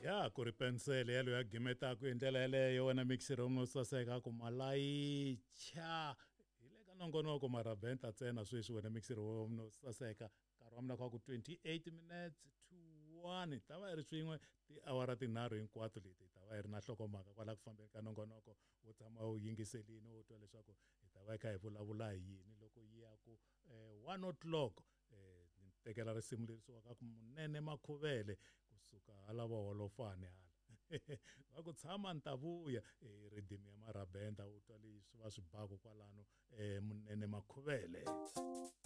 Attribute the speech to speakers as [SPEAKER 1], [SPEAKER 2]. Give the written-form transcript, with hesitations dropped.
[SPEAKER 1] ya ku ri pensele yalo ya gimetaka hi ndlela yeleyo wena mixero mo saseka ku malayicha hi le ka nongonoko marabenta ntsena sweswi wena mixero wo no saseka nkarhi wa mina kwa ku 28 minutes to 1 ta va hi ri swin'we tiawara tinharhu hinkwato leti ta va hi ri na hlokomhaka kwala ku fambeni ka nongonoko wo tshama wu yingiselini wo twa leswaku hi ta va hi kha hi vulavula hi yini loko yi ya ku 1 o'clock ni tekela risimu lerisiwaka ku Munene Makhuvele kusuka hala va holofane hala va ku tshama ni ta vuya ridimi ya marabenda u twa leswi va swi baku kwalano Munene Makhuvele.